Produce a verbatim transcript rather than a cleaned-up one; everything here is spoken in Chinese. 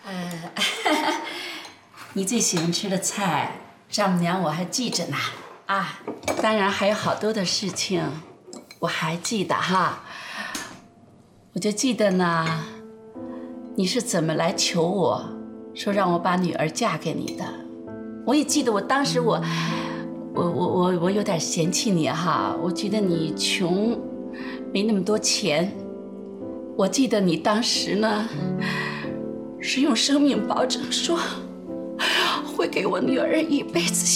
呃，你最喜欢吃的菜，丈母娘我还记着呢。啊，当然还有好多的事情，我还记得哈。我就记得呢，你是怎么来求我，说让我把女儿嫁给你的。我也记得我当时我，我我我我有点嫌弃你哈，我觉得你穷，没那么多钱。我记得你当时呢，是用生命保证说，会给我女儿一辈子